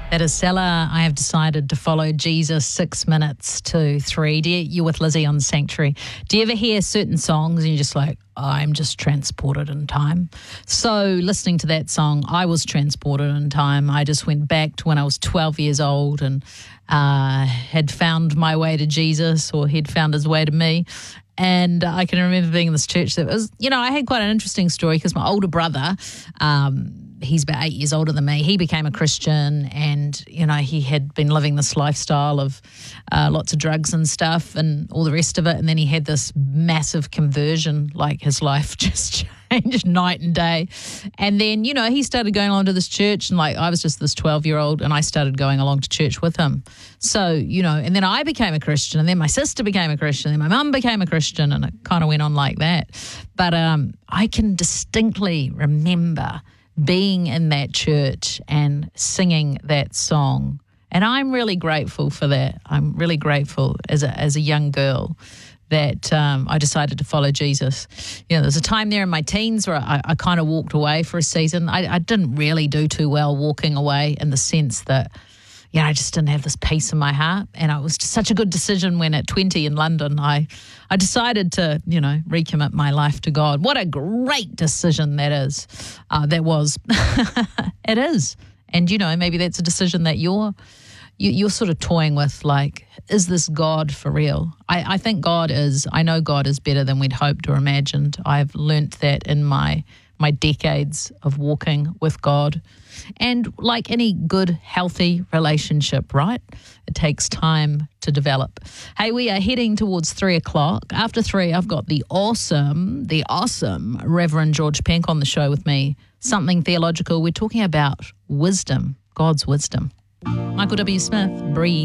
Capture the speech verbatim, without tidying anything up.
That is Stella. I have decided to follow Jesus six minutes to three. Do you, you're with Lizzie on Sanctuary. Do you ever hear certain songs and you're just like, I'm just transported in time? So listening to that song, I was transported in time. I just went back to when I was twelve years old and uh, had found my way to Jesus, or he'd found his way to me. And I can remember being in this church that was, you know, I had quite an interesting story because my older brother, um, he's about eight years older than me. He became a Christian, and, you know, he had been living this lifestyle of uh, lots of drugs and stuff and all the rest of it. And then he had this massive conversion, like his life just changed night and day. And then, you know, he started going along to this church, and like I was just this twelve-year-old and I started going along to church with him. So, you know, and then I became a Christian, and then my sister became a Christian, and then my mum became a Christian, and it kind of went on like that. But um, I can distinctly remember being in that church and singing that song. And I'm really grateful for that. I'm really grateful as a, as a young girl that um, I decided to follow Jesus. You know, there was a time there in my teens where I, I kind of walked away for a season. I, I didn't really do too well walking away, in the sense that, you know, I just didn't have this peace in my heart. And it was just such a good decision when at twenty in London, I, I decided to, you know, recommit my life to God. What a great decision that is. Uh, that was. It is. And, you know, maybe that's a decision that you're, you, you're sort of toying with, like, is this God for real? I, I think God is. I know God is better than we'd hoped or imagined. I've learnt that in my my decades of walking with God. And like any good, healthy relationship, right? It takes time to develop. Hey, we are heading towards three o'clock. After three, I've got the awesome, the awesome Reverend George Penk on the show with me. Something theological. We're talking about wisdom, God's wisdom. Michael W. Smith, Breathe.